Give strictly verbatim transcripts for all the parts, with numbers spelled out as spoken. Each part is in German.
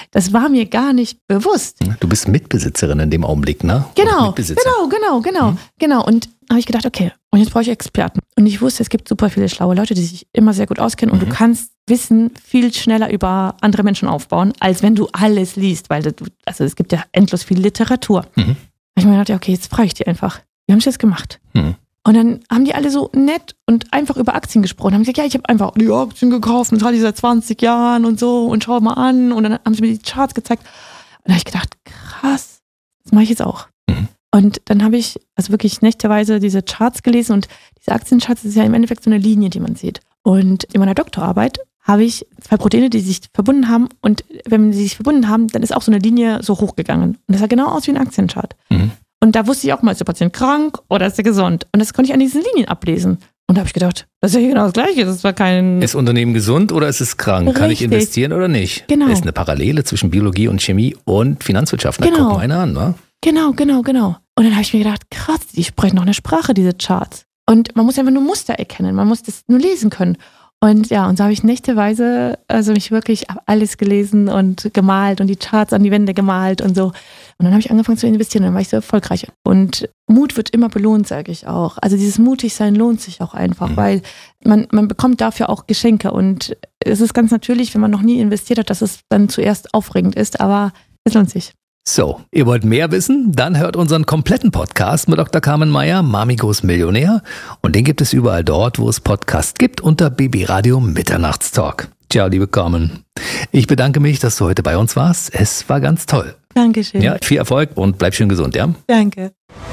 das war mir gar nicht bewusst. Du bist Mitbesitzerin in dem Augenblick, ne? Genau, genau, genau, genau, mhm. genau. Und habe ich gedacht, okay, und jetzt brauche ich Experten. Und ich wusste, es gibt super viele schlaue Leute, die sich immer sehr gut auskennen und mhm. du kannst Wissen viel schneller über andere Menschen aufbauen, als wenn du alles liest, weil du, also es gibt ja endlos viel Literatur. Mhm. Da habe ich mir gedacht, ja, okay, jetzt frage ich die einfach. Wir haben es jetzt gemacht. Mhm. Und dann haben die alle so nett und einfach über Aktien gesprochen. Haben gesagt, ja, ich habe einfach die Aktien gekauft und das hatte ich seit zwanzig Jahren und so und schau mal an. Und dann haben sie mir die Charts gezeigt. Und da habe ich gedacht, krass, das mache ich jetzt auch. Mhm. Und dann habe ich also wirklich nächteweise diese Charts gelesen und diese Aktiencharts, das ist ja im Endeffekt so eine Linie, die man sieht. Und in meiner Doktorarbeit habe ich zwei Proteine, die sich verbunden haben und wenn sie sich verbunden haben, dann ist auch so eine Linie so hochgegangen. Und das sah genau aus wie ein Aktienchart. Mhm. Und da wusste ich auch mal, ist der Patient krank oder ist er gesund? Und das konnte ich an diesen Linien ablesen. Und da habe ich gedacht, das ist ja hier genau das Gleiche. Das war kein. Ist Unternehmen gesund oder ist es krank? Richtig. Kann ich investieren oder nicht? Genau. Ist eine Parallele zwischen Biologie und Chemie und Finanzwirtschaft. Da genau. gucken wir eine an, wa? Genau, genau, genau. Und dann habe ich mir gedacht, krass, die sprechen noch eine Sprache, diese Charts. Und man muss einfach nur Muster erkennen. Man muss das nur lesen können. Und ja, und so habe ich nächteweise also mich wirklich alles gelesen und gemalt und die Charts an die Wände gemalt und so. Und dann habe ich angefangen zu investieren und dann war ich so erfolgreich. Und Mut wird immer belohnt, sage ich auch. Also dieses Mutigsein lohnt sich auch einfach, mhm. weil man, man bekommt dafür auch Geschenke. Und es ist ganz natürlich, wenn man noch nie investiert hat, dass es dann zuerst aufregend ist, aber es lohnt sich. So, ihr wollt mehr wissen? Dann hört unseren kompletten Podcast mit Doktor Carmen Meyer, Mamigos Millionär. Und den gibt es überall dort, wo es Podcasts gibt, unter B B Radio Mitternachtstalk. Ciao, liebe Carmen. Ich bedanke mich, dass du heute bei uns warst. Es war ganz toll. Dankeschön. Ja, viel Erfolg und bleib schön gesund, ja? Danke.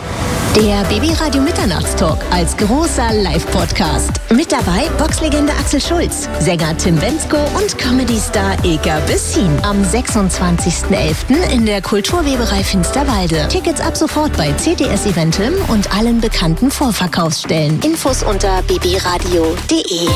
Der B B Radio Mitternachtstalk als großer Live-Podcast. Mit dabei Boxlegende Axel Schulz, Sänger Tim Bendzko und Comedy-Star Ilka Bessin. Am sechsundzwanzigsten elften in der Kulturweberei Finsterwalde. Tickets ab sofort bei C T S Eventim und allen bekannten Vorverkaufsstellen. Infos unter b b radio punkt d e.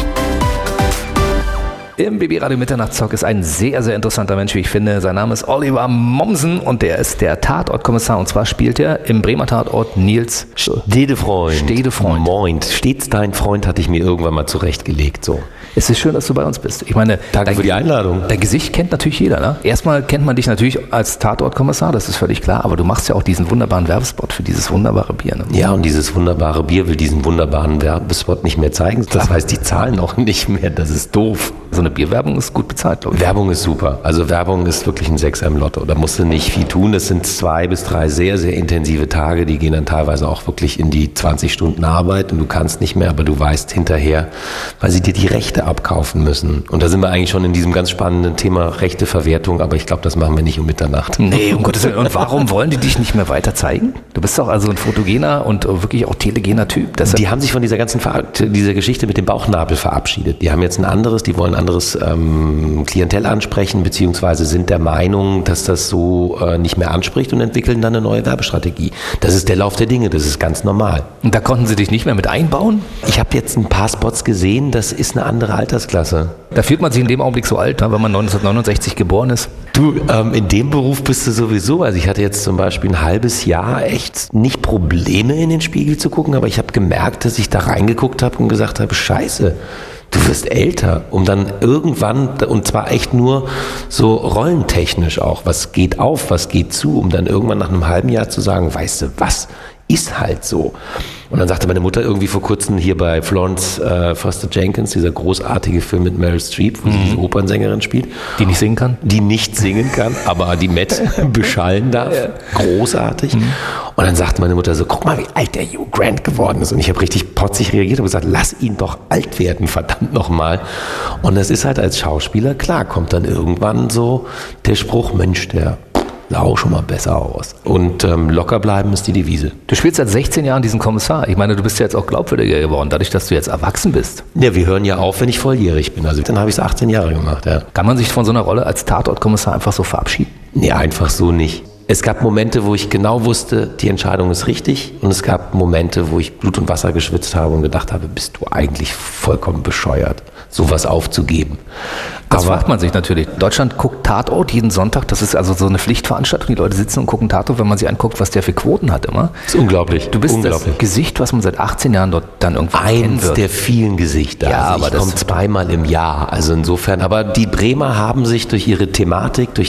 Im B B Radio Mitternachtstalk ist ein sehr, sehr interessanter Mensch, wie ich finde. Sein Name ist Oliver Mommsen und der ist der Tatortkommissar. Und zwar spielt er im Bremer Tatort Nils Stedefreund. Stedefreund. Moin. Stets dein Freund hatte ich mir irgendwann mal zurechtgelegt. So. Es ist schön, dass du bei uns bist. Ich meine, danke dein, für die Einladung. Dein Gesicht kennt natürlich jeder. Ne? Erstmal kennt man dich natürlich als Tatortkommissar, das ist völlig klar. Aber du machst ja auch diesen wunderbaren Werbespot für dieses wunderbare Bier. Ne? Ja, und dieses wunderbare Bier will diesen wunderbaren Werbespot nicht mehr zeigen. Das heißt, die zahlen auch nicht mehr. Das ist doof. So eine Bierwerbung ist gut bezahlt, glaube ich. Werbung ist super. Also Werbung ist wirklich ein Sechser im Lotto. Da musst du nicht viel tun. Das sind zwei bis drei sehr, sehr intensive Tage. Die gehen dann teilweise auch wirklich in die zwanzig Stunden Arbeit und du kannst nicht mehr, aber du weißt hinterher, weil sie dir die Rechte abkaufen müssen. Und da sind wir eigentlich schon in diesem ganz spannenden Thema Rechteverwertung, aber ich glaube, das machen wir nicht um Mitternacht. Nee, um Gottes Willen. Und warum wollen die dich nicht mehr weiter zeigen? Du bist doch also ein fotogener und wirklich auch telegener Typ. Deshalb die haben sich von dieser ganzen Ver- dieser Geschichte mit dem Bauchnabel verabschiedet. Die haben jetzt ein anderes, die wollen ein anderes ähm, Klientel ansprechen, beziehungsweise sind der Meinung, dass das so äh, nicht mehr anspricht und entwickeln dann eine neue Werbestrategie. Das ist der Lauf der Dinge, das ist ganz normal. Und da konnten sie dich nicht mehr mit einbauen? Ich habe jetzt ein paar Spots gesehen, das ist eine andere Altersklasse. Da fühlt man sich in dem Augenblick so alt, wenn man neunzehnhundertneunundsechzig geboren ist. Du, ähm, in dem Beruf bist du sowieso. Also ich hatte jetzt zum Beispiel ein halbes Jahr echt nicht Probleme in den Spiegel zu gucken, aber ich habe gemerkt, dass ich da reingeguckt habe und gesagt habe, scheiße, du wirst älter, um dann irgendwann, und zwar echt nur so rollentechnisch auch, was geht auf, was geht zu, um dann irgendwann nach einem halben Jahr zu sagen, weißt du was, ist halt so. Und dann sagte meine Mutter irgendwie vor kurzem hier bei Florence äh, Foster Jenkins, dieser großartige Film mit Meryl Streep, wo mhm. sie diese Opernsängerin spielt. Die nicht singen kann? Die nicht singen kann, aber die Matt beschallen darf. Ja. Großartig. Mhm. Und dann sagte meine Mutter so, guck mal, wie alt der Hugh Grant geworden ist. Und ich habe richtig potzig reagiert und gesagt, lass ihn doch alt werden, verdammt nochmal. Und das ist halt als Schauspieler, klar, kommt dann irgendwann so der Spruch, Mensch, der sah auch schon mal besser aus. Und ähm, locker bleiben ist die Devise. Du spielst seit sechzehn Jahren diesen Kommissar. Ich meine, du bist ja jetzt auch glaubwürdiger geworden, dadurch, dass du jetzt erwachsen bist. Ja, wir hören ja auf, wenn ich volljährig bin. Also dann habe ich es achtzehn Jahre gemacht, ja. Kann man sich von so einer Rolle als Tatortkommissar einfach so verabschieden? Nee, einfach so nicht. Es gab Momente, wo ich genau wusste, die Entscheidung ist richtig. Und es gab Momente, wo ich Blut und Wasser geschwitzt habe und gedacht habe, bist du eigentlich vollkommen bescheuert, sowas aufzugeben. Das fragt man sich natürlich. Deutschland guckt Tatort jeden Sonntag. Das ist also so eine Pflichtveranstaltung. Die Leute sitzen und gucken Tatort, wenn man sich anguckt, was der für Quoten hat immer. Das ist unglaublich. Du bist unglaublich. Das Gesicht, was man seit achtzehn Jahren dort dann irgendwie kennen wird. Eins der vielen Gesichter. Ja, also aber ich das komme zweimal im Jahr. Also insofern. Aber die Bremer haben sich durch ihre Thematik, durch